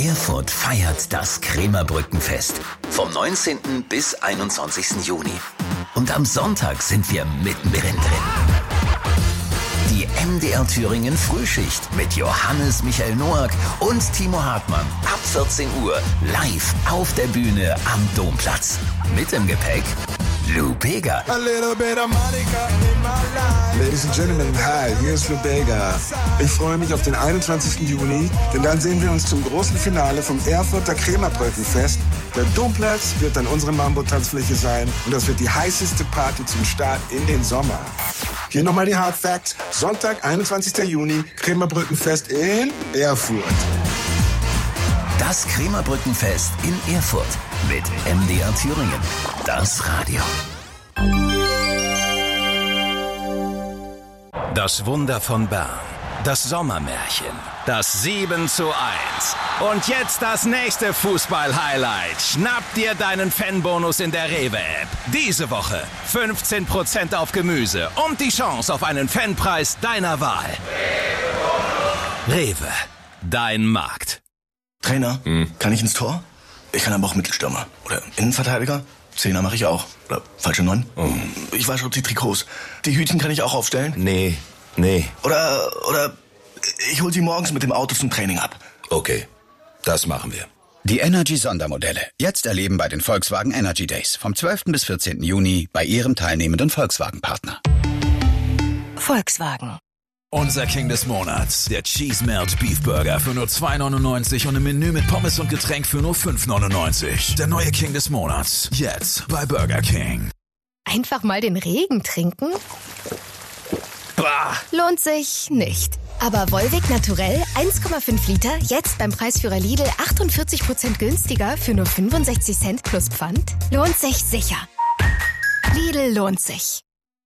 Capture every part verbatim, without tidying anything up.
Erfurt feiert das Krämerbrückenfest vom neunzehnten bis einundzwanzigsten Juni. Und am Sonntag sind wir mittendrin drin. Die M D R Thüringen Frühschicht mit Johannes Michael Noack und Timo Hartmann ab vierzehn Uhr live auf der Bühne am Domplatz. Mit im Gepäck Lou Bega. A little bit of Monica in my life. Ladies and Gentlemen, hi, hier ist Lou Bega. Ich freue mich auf den einundzwanzigsten Juni, denn dann sehen wir uns zum großen Finale vom Erfurter Krämerbrückenfest. Der Domplatz wird dann unsere Mambo-Tanzfläche sein und das wird die heißeste Party zum Start in den Sommer. Hier nochmal die Hard Facts. Sonntag, einundzwanzigsten Juni, Krämerbrückenfest in Erfurt. Das Krämerbrückenfest in Erfurt mit M D R Thüringen. Das Radio. Das Wunder von Bern. Das Sommermärchen. Das sieben zu eins. Und jetzt das nächste Fußball-Highlight. Schnapp dir deinen Fanbonus in der Rewe-App. Diese Woche fünfzehn Prozent auf Gemüse und die Chance auf einen Fanpreis deiner Wahl. Rewe, dein Markt. Trainer, hm. kann ich ins Tor? Ich kann aber auch Mittelstürmer. Oder Innenverteidiger? Zehner mache ich auch. Oder falsche Neun? Oh. Ich wasche auch die Trikots. Die Hütchen kann ich auch aufstellen? Nee, nee. Oder, oder ich hol sie morgens mit dem Auto zum Training ab. Okay, das machen wir. Die Energy-Sondermodelle. Jetzt erleben bei den Volkswagen Energy Days. Vom zwölften bis vierzehnten Juni bei Ihrem teilnehmenden Volkswagen-Partner. Volkswagen. Unser King des Monats, der Cheese Melt Beef Burger für nur zwei neunundneunzig und im Menü mit Pommes und Getränk für nur fünf neunundneunzig. Der neue King des Monats, jetzt bei Burger King. Einfach mal den Regen trinken? Bah. Lohnt sich nicht. Aber Volvic Naturell eins Komma fünf Liter, jetzt beim Preisführer Lidl achtundvierzig Prozent günstiger für nur fünfundsechzig Cent plus Pfand? Lohnt sich sicher. Lidl lohnt sich.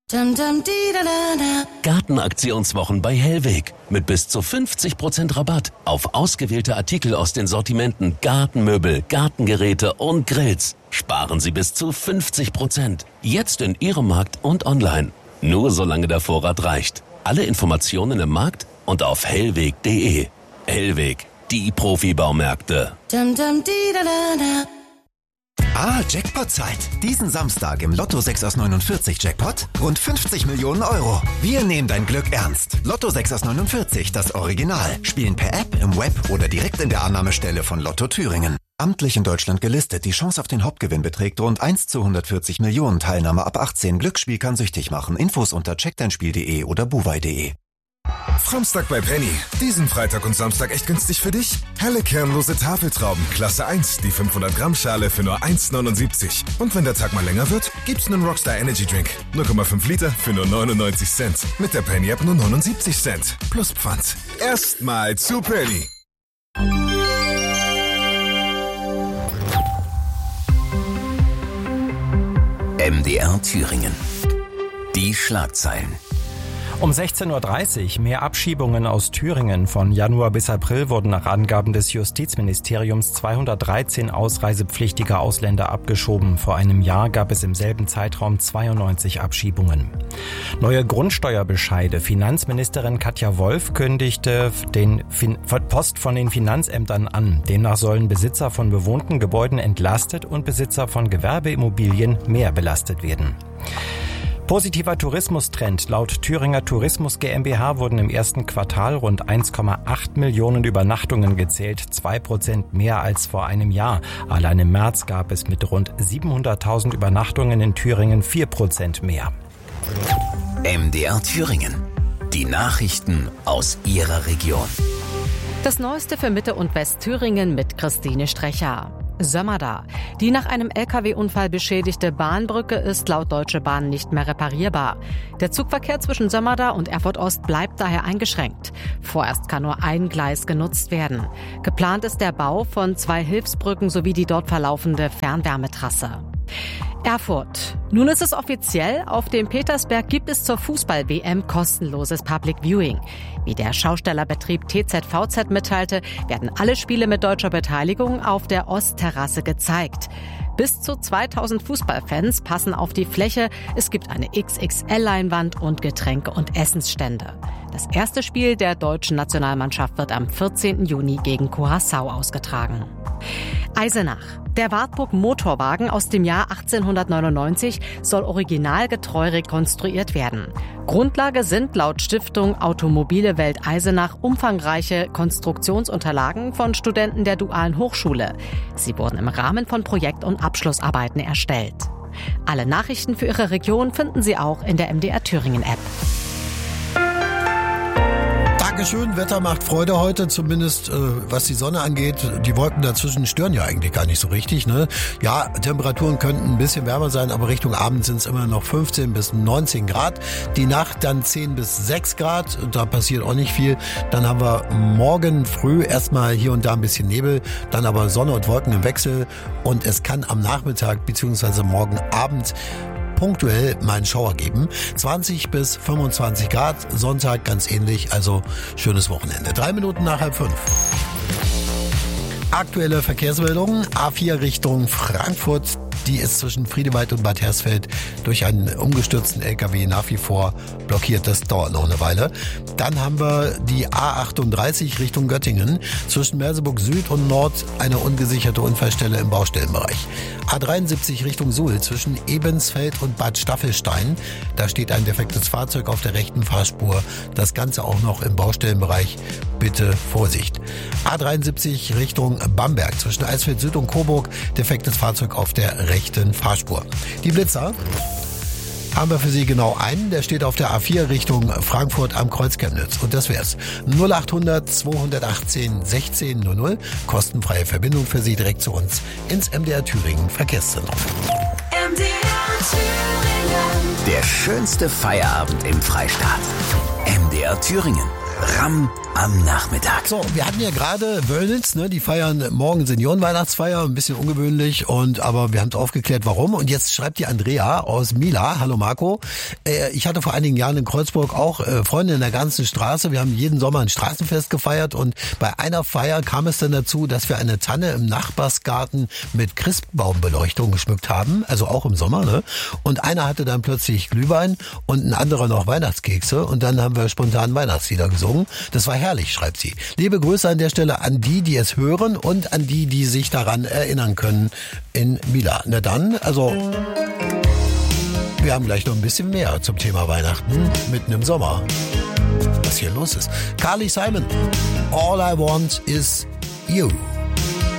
Gartenaktionswochen bei Hellweg mit bis zu fünfzig Prozent Rabatt auf ausgewählte Artikel aus den Sortimenten Gartenmöbel, Gartengeräte und Grills. Sparen Sie bis zu fünfzig Prozent. Jetzt in Ihrem Markt und online. Nur solange der Vorrat reicht. Alle Informationen im Markt und auf hellweg punkt de. Hellweg, die Profibaumärkte. Ah, Jackpot-Zeit. Diesen Samstag im Lotto sechs aus neunundvierzig Jackpot rund fünfzig Millionen Euro. Wir nehmen dein Glück ernst. Lotto sechs aus neunundvierzig, das Original. Spielen per App, im Web oder direkt in der Annahmestelle von Lotto Thüringen. Amtlich in Deutschland gelistet. Die Chance auf den Hauptgewinn beträgt rund eins zu hundertvierzig Millionen. Teilnahme ab achtzehn. Glücksspiel kann süchtig machen. Infos unter check dein spiel punkt de oder buwei punkt de. Framstag bei Penny. Diesen Freitag und Samstag echt günstig für dich? Helle kernlose Tafeltrauben, Klasse eins, die fünfhundert Gramm Schale für nur eins neunundsiebzig. Und wenn der Tag mal länger wird, gibt's einen Rockstar Energy Drink. null Komma fünf Liter für nur neunundneunzig Cent. Mit der Penny App nur neunundsiebzig Cent. Plus Pfand. Erstmal zu Penny. M D R Thüringen. Die Schlagzeilen. Um sechzehn Uhr dreißig mehr Abschiebungen aus Thüringen. Von Januar bis April wurden nach Angaben des Justizministeriums zweihundertdreizehn ausreisepflichtige Ausländer abgeschoben. Vor einem Jahr gab es im selben Zeitraum zweiundneunzig Abschiebungen. Neue Grundsteuerbescheide. Finanzministerin Katja Wolf kündigte den fin- Post von den Finanzämtern an. Demnach sollen Besitzer von bewohnten Gebäuden entlastet und Besitzer von Gewerbeimmobilien mehr belastet werden. Positiver Tourismustrend. Laut Thüringer Tourismus GmbH wurden im ersten Quartal rund eins Komma acht Millionen Übernachtungen gezählt, zwei Prozent mehr als vor einem Jahr. Allein im März gab es mit rund siebenhunderttausend Übernachtungen in Thüringen vier Prozent mehr. M D R Thüringen. Die Nachrichten aus Ihrer Region. Das Neueste für Mitte- und Westthüringen mit Christine Strecher. Sömmerda. Die nach einem L K W-Unfall beschädigte Bahnbrücke ist laut Deutsche Bahn nicht mehr reparierbar. Der Zugverkehr zwischen Sömmerda und Erfurt Ost bleibt daher eingeschränkt. Vorerst kann nur ein Gleis genutzt werden. Geplant ist der Bau von zwei Hilfsbrücken sowie die dort verlaufende Fernwärmetrasse. Erfurt. Nun ist es offiziell, auf dem Petersberg gibt es zur Fußball-W M kostenloses Public Viewing. Wie der Schaustellerbetrieb T Z V Z mitteilte, werden alle Spiele mit deutscher Beteiligung auf der Ostterrasse gezeigt. Bis zu zweitausend Fußballfans passen auf die Fläche. Es gibt eine X X L-Leinwand und Getränke- und Essensstände. Das erste Spiel der deutschen Nationalmannschaft wird am vierzehnten Juni gegen Curaçao ausgetragen. Eisenach. Der Wartburg Motorwagen aus dem Jahr achtzehnhundertneunundneunzig soll originalgetreu rekonstruiert werden. Grundlage sind laut Stiftung Automobile Welt Eisenach umfangreiche Konstruktionsunterlagen von Studenten der Dualen Hochschule. Sie wurden im Rahmen von Projekt- und Abschlussarbeiten erstellt. Alle Nachrichten für Ihre Region finden Sie auch in der M D R Thüringen App. Dankeschön, Wetter macht Freude heute, zumindest äh, was die Sonne angeht. Die Wolken dazwischen stören ja eigentlich gar nicht so richtig, ne? Ja, Temperaturen könnten ein bisschen wärmer sein, aber Richtung Abend sind es immer noch fünfzehn bis neunzehn Grad. Die Nacht dann zehn bis sechs Grad, da passiert auch nicht viel. Dann haben wir morgen früh erstmal hier und da ein bisschen Nebel, dann aber Sonne und Wolken im Wechsel und es kann am Nachmittag bzw. morgen Abend punktuell mal einen Schauer geben. zwanzig bis fünfundzwanzig Grad, Sonntag ganz ähnlich, also schönes Wochenende. Drei Minuten nach halb fünf. Aktuelle Verkehrsmeldungen. A vier Richtung Frankfurt. Die ist zwischen Friedewald und Bad Hersfeld durch einen umgestürzten L K W nach wie vor blockiert. Das dauert noch eine Weile. Dann haben wir die A achtunddreißig Richtung Göttingen. Zwischen Merseburg Süd und Nord eine ungesicherte Unfallstelle im Baustellenbereich. A dreiundsiebzig Richtung Suhl zwischen Ebensfeld und Bad Staffelstein. Da steht ein defektes Fahrzeug auf der rechten Fahrspur. Das Ganze auch noch im Baustellenbereich. Bitte Vorsicht. A dreiundsiebzig Richtung Bamberg zwischen Eisfeld Süd und Coburg. Defektes Fahrzeug auf der rechten Fahrspur. Die Blitzer haben wir für Sie genau einen. Der steht auf der A vier Richtung Frankfurt am Kreuz Chemnitz. Und das wär's. null achthundert zweihundertachtzehn sechzehn null null. Kostenfreie Verbindung für Sie direkt zu uns ins M D R Thüringen Verkehrszentrum. M D R Thüringen. Der schönste Feierabend im Freistaat. M D R Thüringen. Ramm am Nachmittag. So, wir hatten ja gerade Wöllnitz, ne, die feiern morgen Seniorenweihnachtsfeier, ein bisschen ungewöhnlich, und aber wir haben es aufgeklärt, warum. Und jetzt schreibt die Andrea aus Mila, hallo Marco, äh, ich hatte vor einigen Jahren in Kreuzburg auch äh, Freunde in der ganzen Straße, wir haben jeden Sommer ein Straßenfest gefeiert und bei einer Feier kam es dann dazu, dass wir eine Tanne im Nachbarsgarten mit Christbaumbeleuchtung geschmückt haben, also auch im Sommer, ne? Und einer hatte dann plötzlich Glühwein und ein anderer noch Weihnachtskekse und dann haben wir spontan Weihnachtslieder gesungen. Das war herrlich, schreibt sie. Liebe Grüße an der Stelle an die, die es hören und an die, die sich daran erinnern können in Mila. Na dann, also wir haben gleich noch ein bisschen mehr zum Thema Weihnachten mitten im Sommer. Was hier los ist. Carly Simon, All I Want Is You.